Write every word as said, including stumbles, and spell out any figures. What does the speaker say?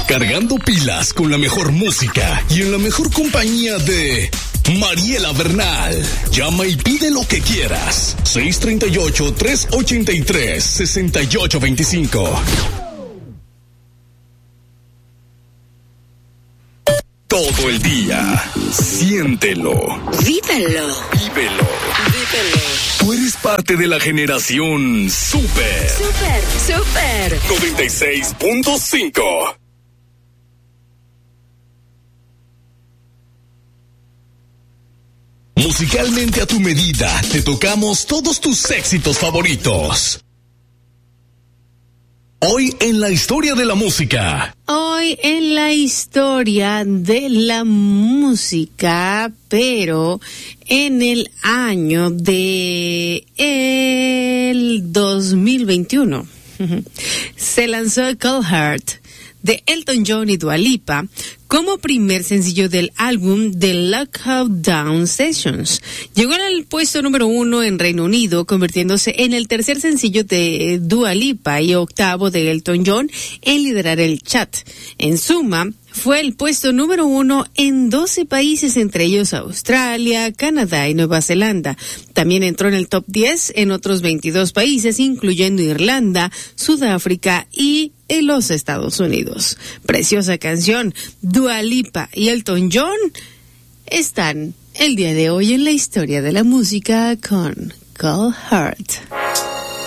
Cargando pilas con la mejor música y en la mejor compañía de Mariela Bernal. Llama y pide lo que quieras. seis tres ocho, tres ocho tres, seis ocho dos cinco. Todo el día. Siéntelo. Vívelo. Vívelo. Vívelo. Tú eres parte de la generación Super. Super, super. noventa y seis punto cinco. Musicalmente a tu medida, te tocamos todos tus éxitos favoritos. Hoy en la historia de la música. Hoy en la historia de la música, pero en el año de el dos mil veintiuno, se lanzó Cold Heart de Elton John y Dua Lipa como primer sencillo del álbum The Lockout Down Sessions. Llegó al puesto número uno en Reino Unido, convirtiéndose en el tercer sencillo de Dua Lipa y octavo de Elton John en liderar el chat. En suma, fue el puesto número uno en doce países, entre ellos Australia, Canadá y Nueva Zelanda. También entró en el top diez en otros veintidós países, incluyendo Irlanda, Sudáfrica y en los Estados Unidos. Preciosa canción. Dua Lipa y Elton John están el día de hoy en la historia de la música con Cold Heart.